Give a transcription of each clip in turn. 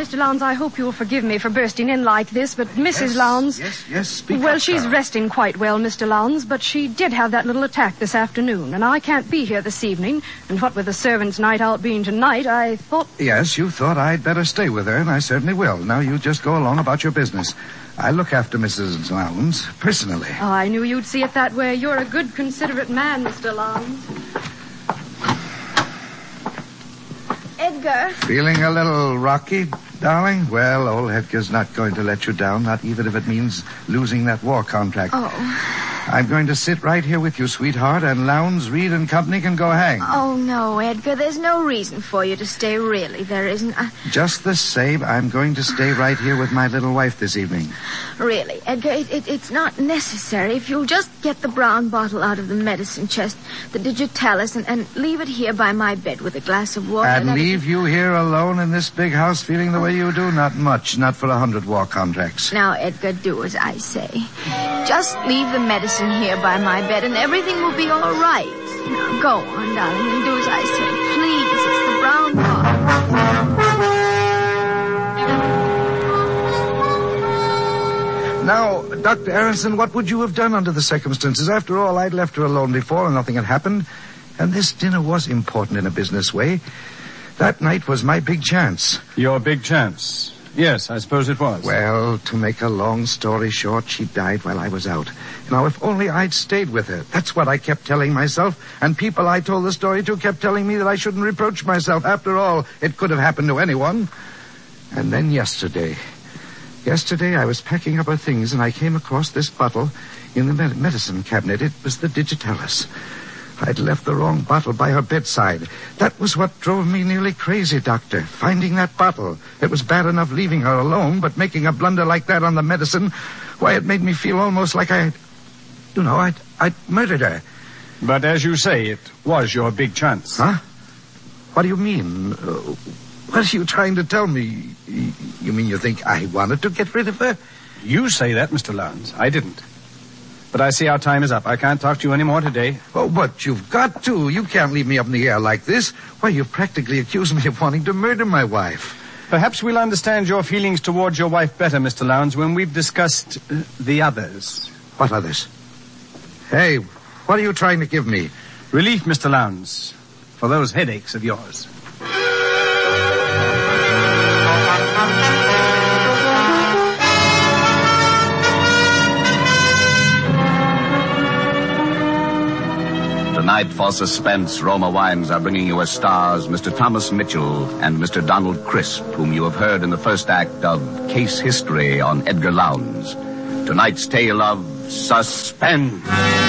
Mr. Lowndes, I hope you'll forgive me for bursting in like this, but Mrs. Lowndes... Yes, speak up, Well, she's Sarah. resting quite well, Mr. Lowndes, but she did have that little attack this afternoon, and I can't be here this evening. And what with the servants' night out being tonight, I thought... Yes, you thought I'd better stay with her, and I certainly will. Now you just go along about your business. I look after Mrs. Lowndes personally. Oh, I knew you'd see it that way. You're a good, considerate man, Mr. Lowndes. Edgar. Feeling a little rocky, darling? Well, old Edgar's not going to let you down, not even if it means losing that war contract. Oh. I'm going to sit right here with you, sweetheart, and Lowndes, Reed and Company can go hang. Oh, no, Edgar. There's no reason for you to stay, really. There isn't. Just the same, I'm going to stay right here with my little wife this evening. Really, Edgar, it's not necessary. If you'll just get the brown bottle out of the medicine chest, the Digitalis, and leave it here by my bed with a glass of water. And leave you here alone in this big house feeling the way you do? Not much. Not for 100 war contracts. Now, Edgar, do as I say. Just leave the medicine here by my bed and everything will be all right. Now, go on, darling, and do as I say. Please, it's the brown bottle. Now, Dr. Aronson, what would you have done under the circumstances? After all, I'd left her alone before and nothing had happened. And this dinner was important in a business way. That night was my big chance. Your big chance? Yes, I suppose it was. Well, to make a long story short, she died while I was out. Now, if only I'd stayed with her. That's what I kept telling myself. And people I told the story to kept telling me that I shouldn't reproach myself. After all, it could have happened to anyone. And then yesterday I was packing up her things and I came across this bottle in the medicine cabinet. It was the Digitalis. I'd left the wrong bottle by her bedside. That was what drove me nearly crazy, Doctor. Finding that bottle. It was bad enough leaving her alone, but making a blunder like that on the medicine, why, it made me feel almost like I'd murdered her. But as you say, it was your big chance. Huh? What do you mean? What are you trying to tell me? You mean you think I wanted to get rid of her? You say that, Mr. Lowndes. I didn't. But I see our time is up. I can't talk to you anymore today. Oh, but you've got to. You can't leave me up in the air like this. Why, you practically accuse me of wanting to murder my wife. Perhaps we'll understand your feelings towards your wife better, Mr. Lowndes, when we've discussed the others. What others? Hey, what are you trying to give me? Relief, Mr. Lowndes, for those headaches of yours. Tonight, for suspense, Roma Wines are bringing you as stars Mr. Thomas Mitchell and Mr. Donald Crisp, whom you have heard in the first act of Case History on Edgar Lowndes. Tonight's tale of suspense.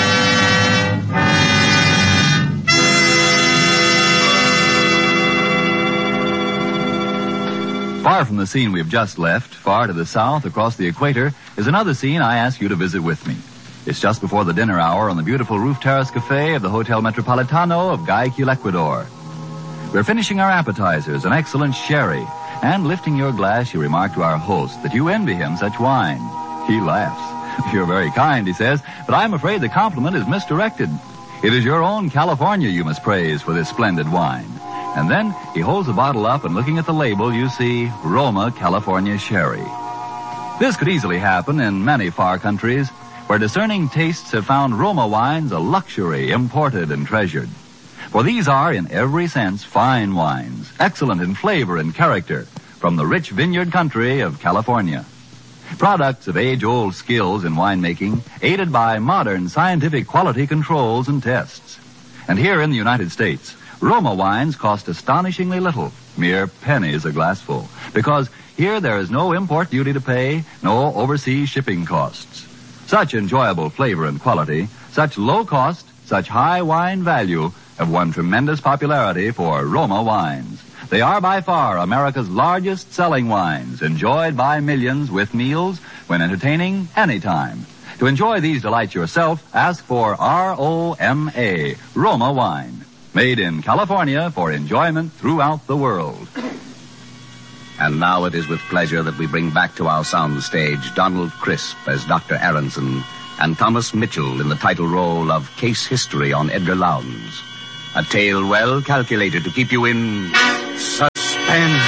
Far from the scene we've just left, far to the south, across the equator, is another scene I ask you to visit with me. It's just before the dinner hour on the beautiful roof terrace cafe of the Hotel Metropolitano of Guayaquil, Ecuador. We're finishing our appetizers, an excellent sherry, and lifting your glass, you remark to our host that you envy him such wine. He laughs. You're very kind, he says, but I'm afraid the compliment is misdirected. It is your own California you must praise for this splendid wine. And then he holds the bottle up, and looking at the label, you see Roma California Sherry. This could easily happen in many far countries, where discerning tastes have found Roma wines a luxury, imported and treasured. For these are, in every sense, fine wines, excellent in flavor and character, from the rich vineyard country of California. Products of age-old skills in winemaking, aided by modern scientific quality controls and tests. And here in the United States, Roma wines cost astonishingly little, mere pennies a glassful, because here there is no import duty to pay, no overseas shipping costs. Such enjoyable flavor and quality, such low cost, such high wine value have won tremendous popularity for Roma wines. They are by far America's largest selling wines, enjoyed by millions with meals when entertaining anytime. To enjoy these delights yourself, ask for R-O-M-A, Roma wine. Made in California for enjoyment throughout the world. And now it is with pleasure that we bring back to our sound stage Donald Crisp as Dr. Aronson and Thomas Mitchell in the title role of Case History on Edgar Lowndes. A tale well calculated to keep you in suspense.